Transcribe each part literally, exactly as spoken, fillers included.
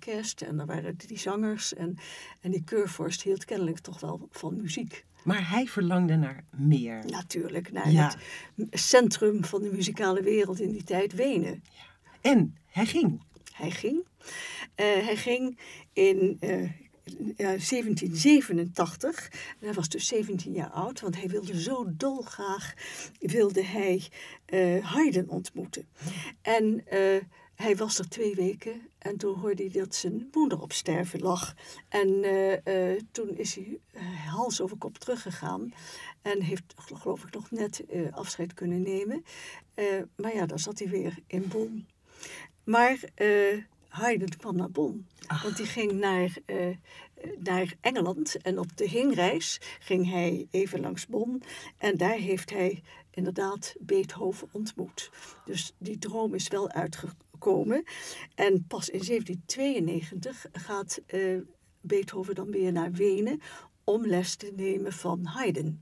orkest en er waren die zangers. En, en die keurvorst hield kennelijk toch wel van muziek. Maar hij verlangde naar meer. Natuurlijk, naar Ja. het centrum van de muzikale wereld in die tijd, Wenen. En hij ging. Hij ging. Uh, hij ging in uh, uh, zeventien zevenentachtig. Hij was dus zeventien jaar oud, want hij wilde zo dolgraag wilde hij uh, Haydn ontmoeten. En uh, hij was er twee weken en toen hoorde hij dat zijn moeder op sterven lag. En uh, uh, toen is hij uh, hals over kop teruggegaan en heeft, geloof ik, nog net uh, afscheid kunnen nemen. Uh, maar ja, dan zat hij weer in Bonn. Maar uh, Haydn kwam naar Bonn, Ach. want hij ging naar, uh, naar Engeland. En op de heenreis ging hij even langs Bonn. En daar heeft hij inderdaad Beethoven ontmoet. Dus die droom is wel uitgekomen. En pas in zeventien tweeënnegentig gaat uh, Beethoven dan weer naar Wenen om les te nemen van Haydn.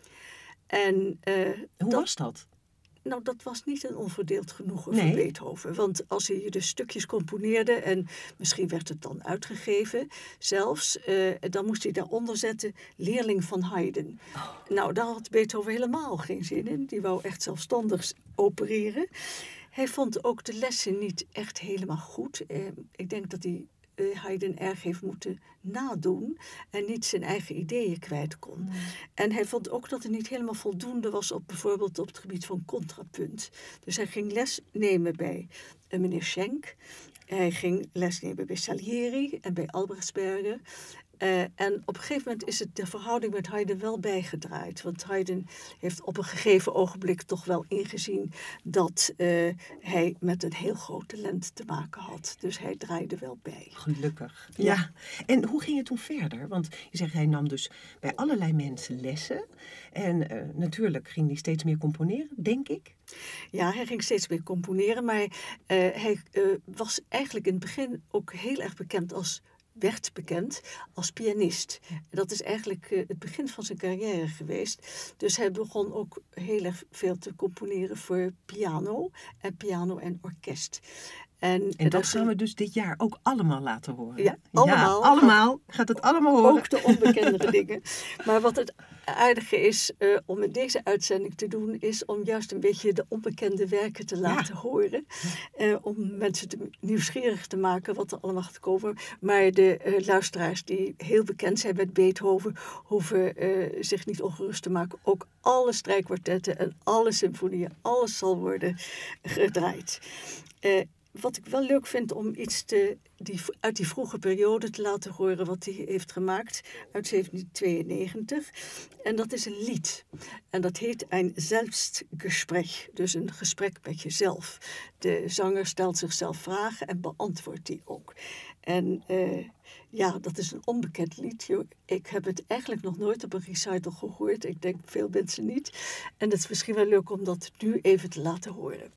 En, uh, Hoe dat, was dat? Nou, dat was niet een onverdeeld genoegen nee. voor Beethoven. Want als hij de stukjes componeerde en misschien werd het dan uitgegeven zelfs, uh, dan moest hij daaronder zetten leerling van Haydn. Oh. Nou, daar had Beethoven helemaal geen zin in. Die wou echt zelfstandig opereren. Hij vond ook de lessen niet echt helemaal goed. Uh, ik denk dat hij uh, Haydn erg heeft moeten nadoen en niet zijn eigen ideeën kwijt kon. Mm. En hij vond ook dat er niet helemaal voldoende was op bijvoorbeeld op het gebied van contrapunt. Dus hij ging les nemen bij uh, meneer Schenk. Hij ging les nemen bij Salieri en bij Albrechtsberger. Uh, en op een gegeven moment is het de verhouding met Haydn wel bijgedraaid. Want Haydn heeft op een gegeven ogenblik toch wel ingezien dat uh, hij met een heel groot talent te maken had. Dus hij draaide wel bij. Gelukkig. Ja. ja. En hoe ging het toen verder? Want je zegt, hij nam dus bij allerlei mensen lessen. En uh, natuurlijk ging hij steeds meer componeren, denk ik. Ja, hij ging steeds meer componeren. Maar uh, hij uh, was eigenlijk in het begin ook heel erg bekend als... werd bekend als pianist. En dat is eigenlijk uh, het begin van zijn carrière geweest. Dus hij begon ook heel erg veel te componeren voor piano en piano en orkest. En, en dat, dat gaan we dus dit jaar ook allemaal laten horen. Ja, allemaal. Ja, allemaal gaat, gaat het allemaal horen. Ook de onbekendere dingen. Maar wat het aardige is uh, om in deze uitzending te doen, is om juist een beetje de onbekende werken te laten ja. horen. Uh, om mensen te, nieuwsgierig te maken wat er allemaal gaat komen. Maar de uh, luisteraars die heel bekend zijn met Beethoven, hoeven uh, zich niet ongerust te maken. Ook alle strijkkwartetten en alle symfonieën, alles zal worden gedraaid. Uh, Wat ik wel leuk vind om iets te, die, uit die vroege periode te laten horen wat hij heeft gemaakt uit zeventien tweeënnegentig. En dat is een lied. En dat heet Ein Selbstgespräch, dus een gesprek met jezelf. De zanger stelt zichzelf vragen en beantwoordt die ook. En uh, ja, dat is een onbekend lied. Ik heb het eigenlijk nog nooit op een recital gehoord. Ik denk veel mensen niet. En het is misschien wel leuk om dat nu even te laten horen.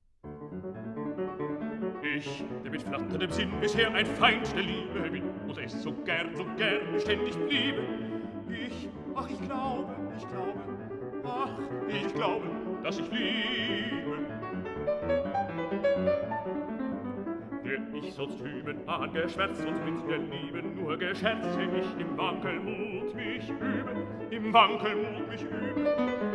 Ich, der mit flatterndem Sinn bisher ein Feind der Liebe bin und es so gern, so gern beständig bliebe. Ich, ach, ich glaube, ich glaube, ach, ich glaube, dass ich liebe. Der ich sonst hüben angeschwärzt und mit der Liebe nur gescherzt, ich im Wankelmut mich übe, im Wankelmut mich übe.